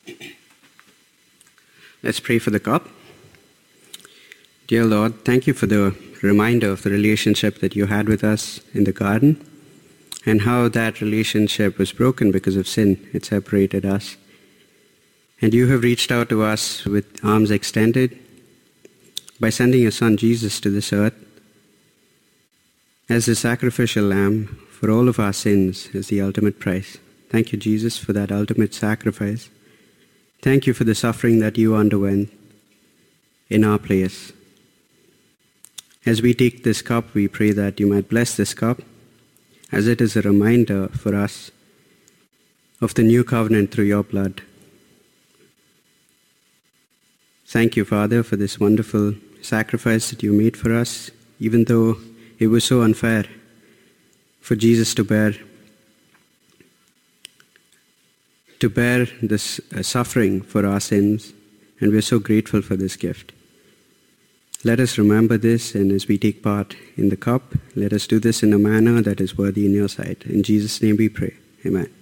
Let's pray for the cup. Dear Lord, thank you for the reminder of the relationship that you had with us in the garden and how that relationship was broken because of sin. It separated us. And you have reached out to us with arms extended by sending your Son Jesus to this earth as the sacrificial lamb for all of our sins as the ultimate price. Thank you, Jesus, for that ultimate sacrifice. Thank you for the suffering that you underwent in our place. As we take this cup, we pray that you might bless this cup as it is a reminder for us of the new covenant through your blood. Thank you, Father, for this wonderful sacrifice that you made for us, even though it was so unfair for Jesus to bear this suffering for our sins, and we're so grateful for this gift. Let us remember this, and as we take part in the cup, let us do this in a manner that is worthy in your sight. In Jesus' name we pray. Amen.